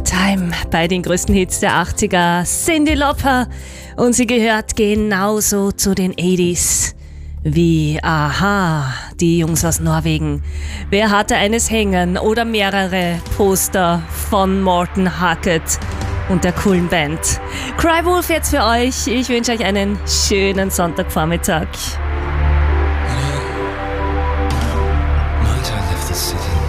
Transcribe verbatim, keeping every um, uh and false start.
Time bei den größten Hits der achtziger. Cyndi Lauper, und sie gehört genauso zu den achtziger wie Aha, die Jungs aus Norwegen. Wer hatte eines hängen oder mehrere Poster von Morten Harket und der coolen Band? Cry Wolf jetzt für euch. Ich wünsche euch einen schönen Sonntagvormittag.